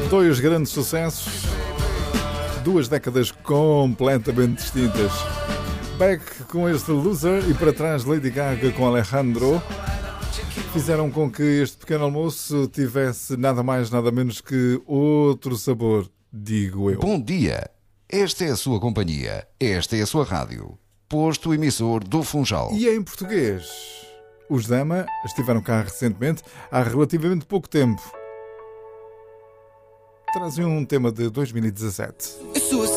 Dois grandes sucessos, duas décadas completamente distintas. Beck com este Loser e para trás Lady Gaga com Alejandro fizeram com que este pequeno almoço tivesse nada mais, nada menos que outro sabor, digo eu. Bom dia, esta é a sua companhia, esta é a sua rádio, posto emissor do Funchal. E em português, os Dama estiveram cá recentemente, há relativamente pouco tempo. Trazem um tema de 2017.